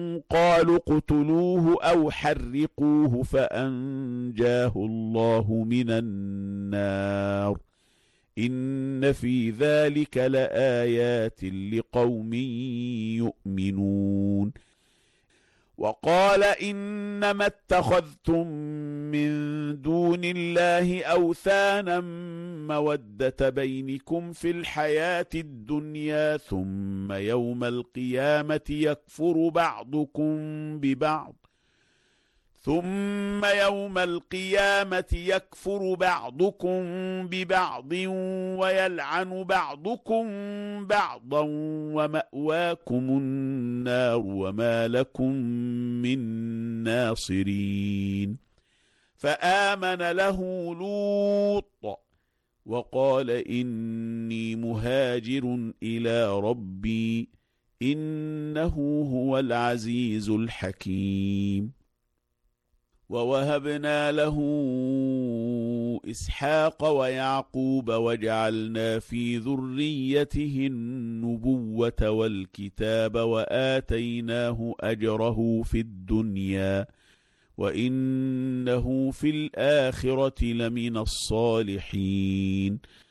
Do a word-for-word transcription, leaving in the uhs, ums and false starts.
قالوا اقتلوه أو حرقوه فأنجاه الله من النار إن في ذلك لآيات لقوم يؤمنون. وقال إنما اتخذتم من دون الله أوثانا مودة بينكم في الحياة الدنيا ثم يوم القيامة يكفر بعضكم ببعض ثم يوم القيامة يكفر بعضكم ببعض ويلعن بعضكم بعضا ومأواكم النار وما لكم من ناصرين. فآمن له لوط وقال إني مهاجر إلى ربي إنه هو العزيز الحكيم. ووهبنا له إسحاق ويعقوب وجعلنا في ذريته النبوة والكتاب وآتيناه أجره في الدنيا وإنه في الآخرة لمن الصالحين.